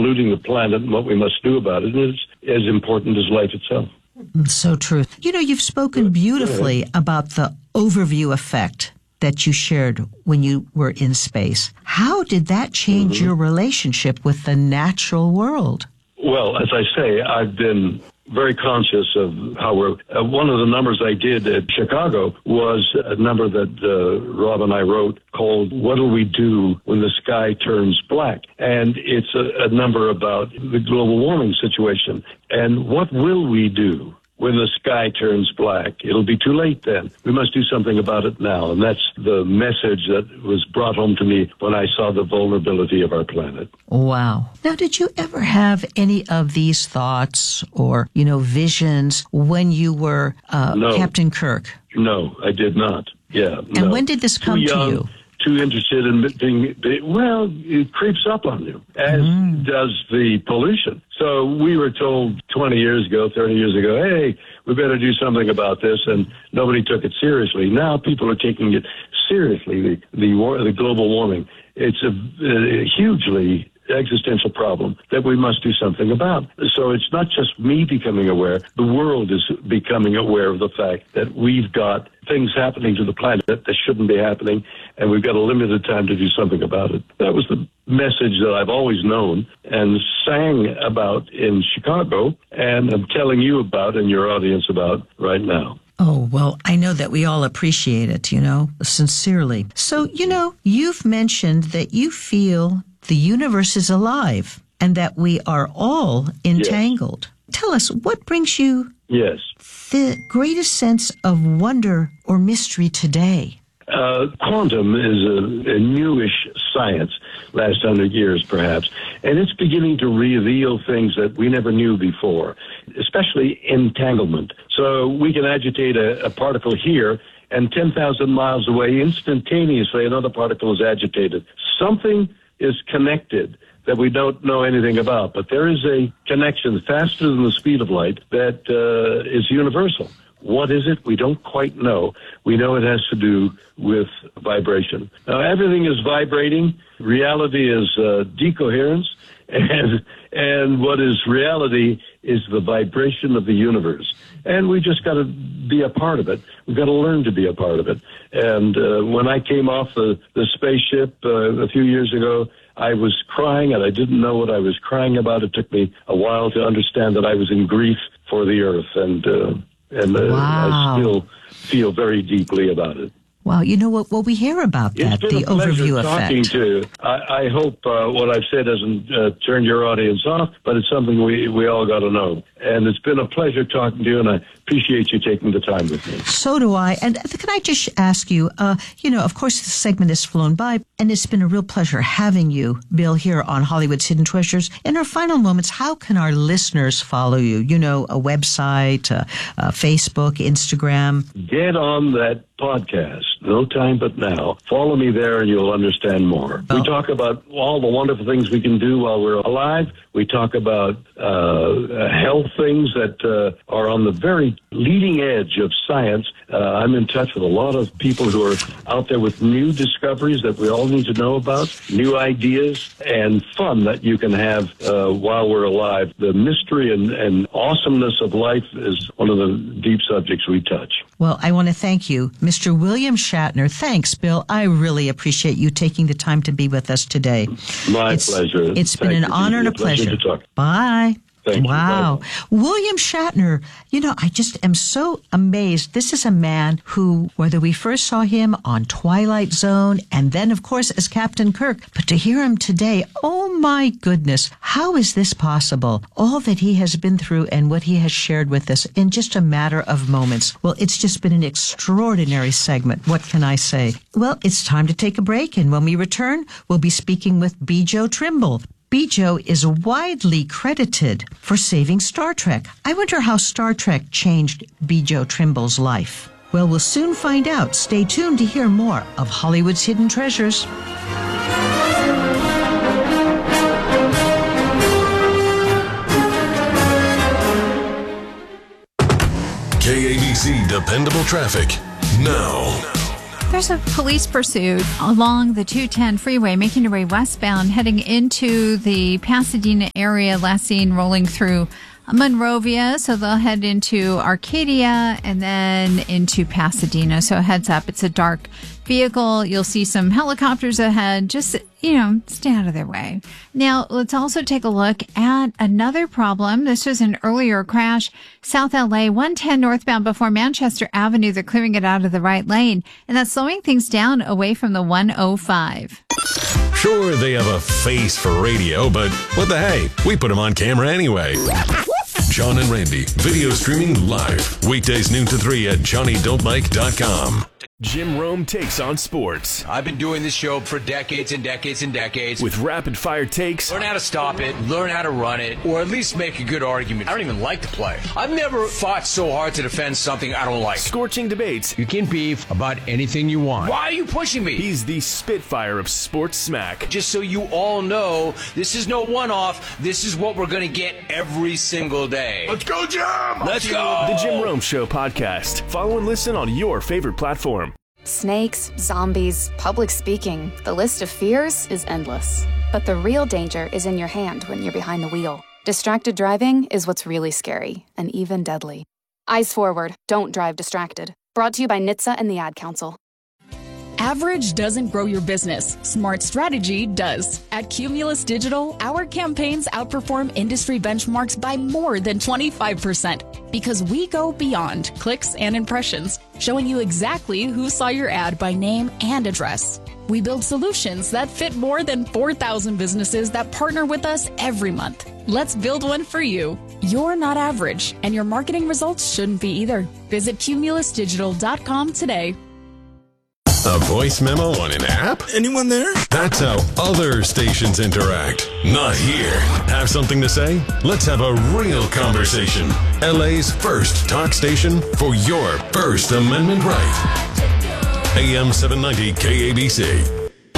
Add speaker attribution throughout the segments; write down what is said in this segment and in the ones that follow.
Speaker 1: polluting the planet and what we must do about it is as important as life itself.
Speaker 2: So true. You've spoken beautifully about the overview effect that you shared when you were in space. How did that change your relationship with the natural world?
Speaker 1: Well, as I say, I've been very conscious of how we're... one of the numbers I did at Chicago was a number that Rob and I wrote called What'll We Do When the Sky Turns Black? And it's a number about the global warming situation. And what will we do when the sky turns black? It'll be too late then. We must do something about it now. And that's the message that was brought home to me when I saw the vulnerability of our planet.
Speaker 2: Wow. Now, did you ever have any of these thoughts or, visions when you were
Speaker 1: No.
Speaker 2: Captain Kirk?
Speaker 1: No, I did not. Yeah.
Speaker 2: And when did this come
Speaker 1: Too
Speaker 2: to
Speaker 1: young,
Speaker 2: you?
Speaker 1: Too interested in being, it creeps up on you, as does the pollution. So we were told 20 years ago, 30 years ago, hey, we better do something about this, and nobody took it seriously. Now people are taking it seriously, the global warming. It's a hugely existential problem that we must do something about. So it's not just me becoming aware, the world is becoming aware of the fact that we've got things happening to the planet that shouldn't be happening, and we've got a limited time to do something about it. That was the message that I've always known and sang about in Chicago, and I'm telling you about and your audience about right now.
Speaker 2: Oh, well, I know that we all appreciate it, sincerely. So, you've mentioned that you feel the universe is alive and that we are all entangled. Yes. Tell us, what brings you the greatest sense of wonder or mystery today?
Speaker 1: Quantum is a newish science, last 100 years perhaps, and it's beginning to reveal things that we never knew before, especially entanglement. So we can agitate a particle here, and 10,000 miles away, instantaneously, another particle is agitated. Something is connected that we don't know anything about, but there is a connection faster than the speed of light that is universal. What is it? We don't quite know. We know it has to do with vibration. Now, everything is vibrating. Reality is decoherence, and what is reality is the vibration of the universe. And we just got to be a part of it. We've got to learn to be a part of it. And when I came off the spaceship a few years ago, I was crying, and I didn't know what I was crying about. It took me a while to understand that I was in grief for the Earth, and I still feel very deeply about it.
Speaker 2: Wow, you know what? Well, we hear about that, the overview
Speaker 1: talking
Speaker 2: effect.
Speaker 1: To you. I hope what I've said doesn't turn your audience off, but it's something we all got to know. And it's been a pleasure talking to you, and I appreciate you taking the time with me.
Speaker 2: So do I. And can I just ask you, of course, the segment has flown by, and it's been a real pleasure having you, Bill, here on Hollywood's Hidden Treasures. In our final moments, how can our listeners follow you? A website, Facebook, Instagram?
Speaker 1: Get on that podcast, No Time But Now. Follow me there and you'll understand more. We talk about all the wonderful things we can do while we're alive. We talk about health things that are on the very leading edge of science. I'm in touch with a lot of people who are out there with new discoveries that we all need to know about, new ideas, and fun that you can have while we're alive. The mystery and awesomeness of life is one of the deep subjects we touch.
Speaker 2: Well, I want to thank you, Mr. William Shatner. Thanks, Bill. I really appreciate you taking the time to be with us today.
Speaker 1: My pleasure.
Speaker 2: It's been an honor and a pleasure.
Speaker 1: To talk.
Speaker 2: Bye.
Speaker 1: Thank
Speaker 2: wow.
Speaker 1: You.
Speaker 2: William Shatner, I just am so amazed. This is a man who, whether we first saw him on Twilight Zone and then, of course, as Captain Kirk, but to hear him today, oh my goodness, how is this possible? All that he has been through and what he has shared with us in just a matter of moments. Well, it's just been an extraordinary segment. What can I say? Well, it's time to take a break, and when we return, we'll be speaking with Bijo Trimble. Bijo is widely credited for saving Star Trek. I wonder how Star Trek changed Bijo Trimble's life. Well, we'll soon find out. Stay tuned to hear more of Hollywood's Hidden Treasures.
Speaker 3: KABC Dependable Traffic. Now. There's a police pursuit along the 210 freeway, making their way westbound, heading into the Pasadena area, last seen rolling through Monrovia. So they'll head into Arcadia and then into Pasadena. So heads up, it's a dark vehicle. You'll see some helicopters ahead. Just, stay out of their way. Now, let's also take a look at another problem. This was an earlier crash, South LA, 110 northbound before Manchester Avenue. They're clearing it out of the right lane, and that's slowing things down away from the 105.
Speaker 4: Sure, they have a face for radio, but what the hey? We put them on camera anyway. John and Randy, video streaming live. Weekdays noon to 3 at johnnydon'tlike.com.
Speaker 5: Jim Rome takes on sports.
Speaker 6: I've been doing this show for decades and decades and decades.
Speaker 5: With rapid-fire takes.
Speaker 6: Learn how to stop it, learn how to run it, or at least make a good argument. I don't even like to play. I've never fought so hard to defend something I don't like.
Speaker 5: Scorching debates.
Speaker 6: You can beef about anything you want. Why are you pushing me?
Speaker 5: He's the Spitfire of sports smack.
Speaker 6: Just so you all know, this is no one-off. This is what we're going to get every single day.
Speaker 5: Let's go, Jim!
Speaker 6: Let's go!
Speaker 5: The Jim Rome Show podcast. Follow and listen on your favorite platform.
Speaker 7: Snakes, zombies, public speaking. The list of fears is endless. But the real danger is in your hand when you're behind the wheel. Distracted driving is what's really scary and even deadly. Eyes forward, don't drive distracted. Brought to you by NHTSA and the Ad Council.
Speaker 8: Average doesn't grow your business. Smart strategy does. At Cumulus Digital, our campaigns outperform industry benchmarks by more than 25% because we go beyond clicks and impressions, showing you exactly who saw your ad by name and address. We build solutions that fit more than 4,000 businesses that partner with us every month. Let's build one for you. You're not average, and your marketing results shouldn't be either. Visit cumulusdigital.com today.
Speaker 4: A voice memo on an app?
Speaker 9: Anyone there?
Speaker 4: That's how other stations interact. Not here. Have something to say? Let's have a real conversation. LA's first talk station for your First Amendment right. AM 790 KABC.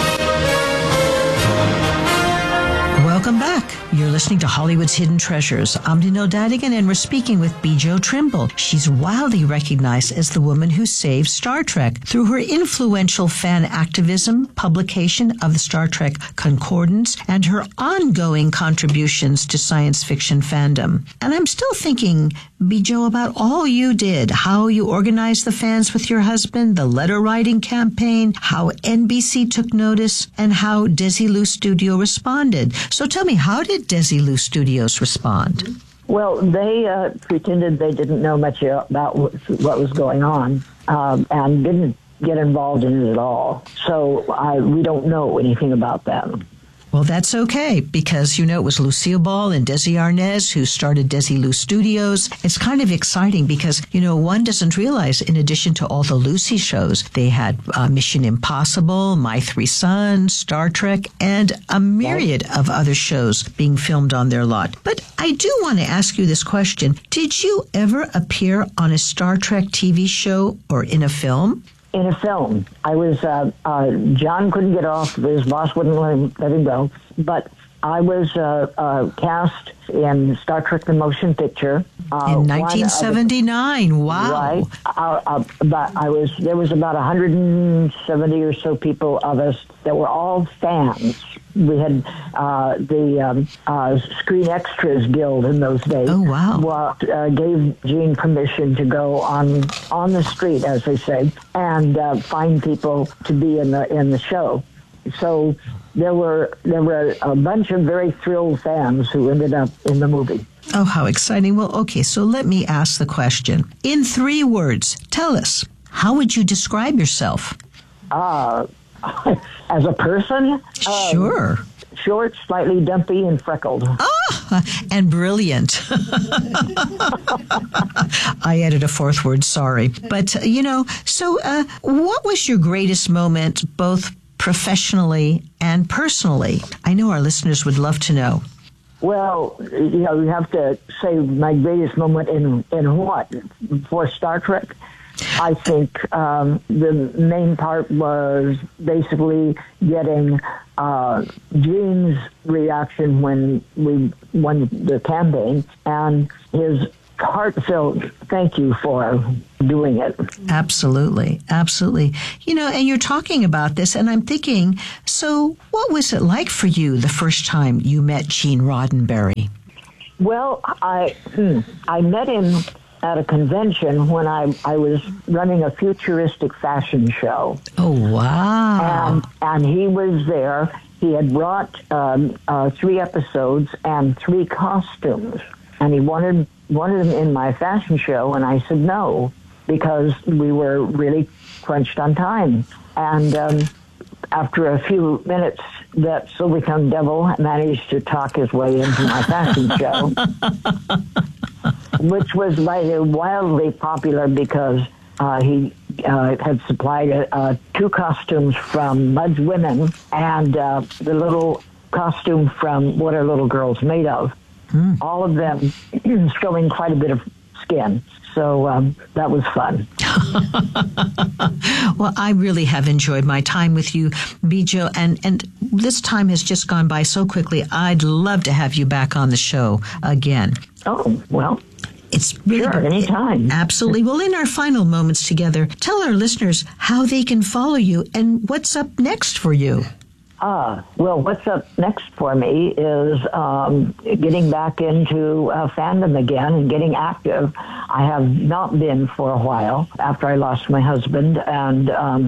Speaker 2: Welcome back. You're listening to Hollywood's Hidden Treasures. I'm Dino Dadigan, and we're speaking with Bijo Trimble. She's widely recognized as the woman who saved Star Trek through her influential fan activism, publication of the Star Trek Concordance, and her ongoing contributions to science fiction fandom. And I'm still thinking, Bijo, about all you did, how you organized the fans with your husband, the letter writing campaign, how NBC took notice, and how Desilu Studio responded. So tell me, how did Desilu Studios respond?
Speaker 10: Well, they pretended they didn't know much about what was going on and didn't get involved in it at all. So we don't know anything about them.
Speaker 2: Well, that's okay, because, it was Lucille Ball and Desi Arnaz who started Desilu Studios. It's kind of exciting because, one doesn't realize, in addition to all the Lucy shows, they had Mission Impossible, My Three Sons, Star Trek, and a myriad of other shows being filmed on their lot. But I do want to ask you this question. Did you ever appear on a Star Trek TV show or in a film?
Speaker 10: In a film. I was, John couldn't get off, his boss wouldn't let him go, but I was cast in Star Trek The Motion Picture.
Speaker 2: In 1979, wow.
Speaker 10: Right. There was about 170 or so people of us that were all fans. We had the Screen Extras Guild in those days.
Speaker 2: Oh, wow.
Speaker 10: Gave Gene permission to go on the street, as they say, and find people to be in the show. So there were a bunch of very thrilled fans who ended up in the movie.
Speaker 2: Oh, how exciting. Well, okay, so let me ask the question. In 3 words, tell us, how would you describe yourself?
Speaker 10: As a person?
Speaker 2: Sure.
Speaker 10: Short, slightly dumpy, and freckled.
Speaker 2: And brilliant. I added a 4th word, sorry. But, so what was your greatest moment, both professionally and personally? I know our listeners would love to know.
Speaker 10: Well, you have to say my greatest moment in what? For Star Trek? I think the main part was basically getting Gene's reaction when we won the campaign, and his heartfelt thank you for doing it.
Speaker 2: Absolutely. Absolutely. You know, and you're talking about this, and I'm thinking, so what was it like for you the first time you met Gene Roddenberry?
Speaker 10: Well, I met him at a convention when I was running a futuristic fashion show.
Speaker 2: Oh, wow.
Speaker 10: And he was there. He had brought 3 episodes and 3 costumes, and he wanted them in my fashion show, and I said no, because we were really crunched on time. And after a few minutes, that Silicon Devil managed to talk his way into my fashion show, which was wildly popular because he had supplied 2 costumes from Mud's Women and the little costume from What Are Little Girls Made Of. All of them showing quite a bit of skin. So that was fun.
Speaker 2: Well, I really have enjoyed my time with you, Bijo, and this time has just gone by so quickly. I'd love to have you back on the show again.
Speaker 10: Oh, well,
Speaker 2: it's really
Speaker 10: sure, anytime.
Speaker 2: Absolutely. Well, in our final moments together, tell our listeners how they can follow you and what's up next for you.
Speaker 10: Well, what's up next for me is getting back into fandom again and getting active. I have not been for a while after I lost my husband, and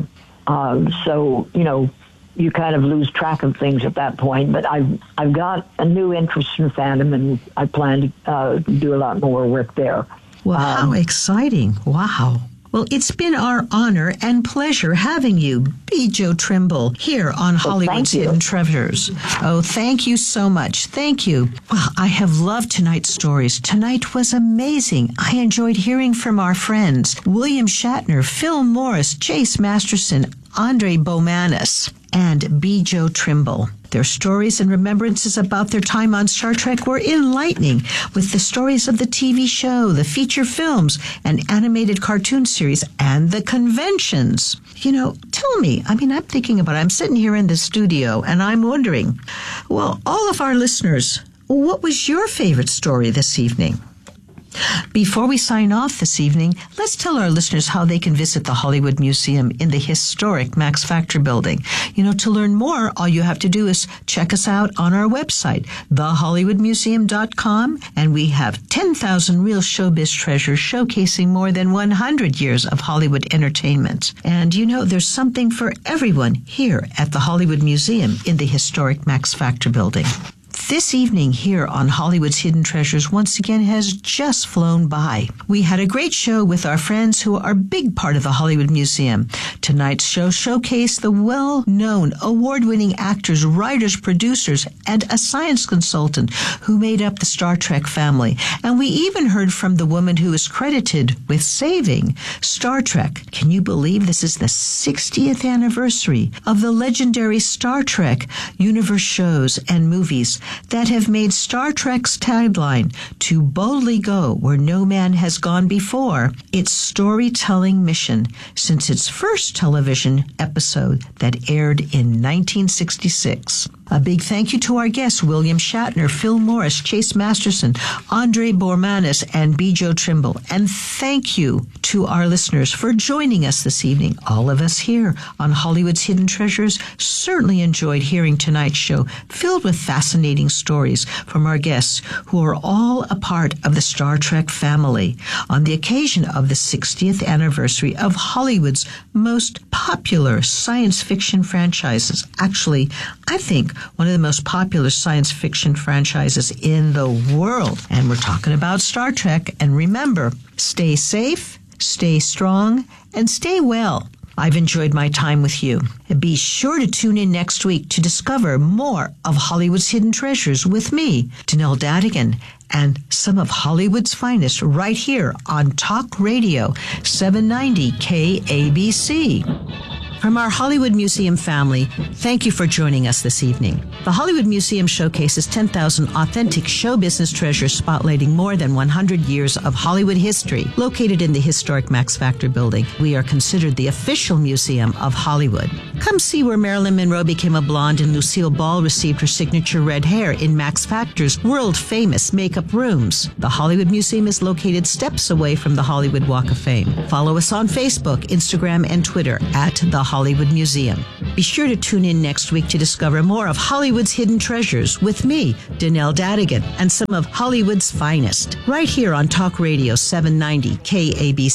Speaker 10: so, you know, you kind of lose track of things at that point. But I've got a new interest in fandom, and I plan to do a lot more work there.
Speaker 2: Well, how exciting. Wow. Well, it's been our honor and pleasure having you, Bijo Trimble, here on Hollywood's Hidden Treasures. Oh, thank you so much. Thank you. Well, I have loved tonight's stories. Tonight was amazing. I enjoyed hearing from our friends, William Shatner, Phil Morris, Chase Masterson, Andre Bowmanis, and Bijo Trimble. Their stories and remembrances about their time on Star Trek were enlightening, with the stories of the TV show, the feature films, and animated cartoon series, and the conventions. You know, tell me, I'm thinking about it. I'm sitting here in the studio, and I'm wondering, well, all of our listeners, what was your favorite story this evening? Before we sign off this evening, let's tell our listeners how they can visit the Hollywood Museum in the historic Max Factor building. You know, to learn more, all you have to do is check us out on our website, thehollywoodmuseum.com, and we have 10,000 real showbiz treasures showcasing more than 100 years of Hollywood entertainment. And you know, there's something for everyone here at the Hollywood Museum in the historic Max Factor building. This evening here on Hollywood's Hidden Treasures once again has just flown by. We had a great show with our friends who are a big part of the Hollywood Museum. Tonight's show showcased the well-known, award-winning actors, writers, producers, and a science consultant who made up the Star Trek family. And we even heard from the woman who is credited with saving Star Trek. Can you believe this is the 60th anniversary of the legendary Star Trek universe shows and movies that have made Star Trek's tagline, "To boldly go where no man has gone before," its storytelling mission since its first television episode that aired in 1966. A big thank you to our guests, William Shatner, Phil Morris, Chase Masterson, Andre Bowmanis, and Bijo Trimble. And thank you to our listeners for joining us this evening. All of us here on Hollywood's Hidden Treasures certainly enjoyed hearing tonight's show, filled with fascinating stories from our guests who are all a part of the Star Trek family on the occasion of the 60th anniversary of Hollywood's most popular science fiction franchises. Actually, I think one of the most popular science fiction franchises in the world. And we're talking about Star Trek. And remember, stay safe, stay strong, and stay well. I've enjoyed my time with you. Be sure to tune in next week to discover more of Hollywood's Hidden Treasures with me, Danelle Dadigan, and some of Hollywood's finest right here on Talk Radio 790 KABC. From our Hollywood Museum family, thank you for joining us this evening. The Hollywood Museum showcases 10,000 authentic show business treasures spotlighting more than 100 years of Hollywood history. Located in the historic Max Factor building, we are considered the official museum of Hollywood. Come see where Marilyn Monroe became a blonde and Lucille Ball received her signature red hair in Max Factor's world-famous makeup rooms. The Hollywood Museum is located steps away from the Hollywood Walk of Fame. Follow us on Facebook, Instagram, and Twitter at The Hollywood Museum. Be sure to tune in next week to discover more of Hollywood's hidden treasures with me, Danelle Dadigan, and some of Hollywood's finest, right here on Talk Radio 790 KABC.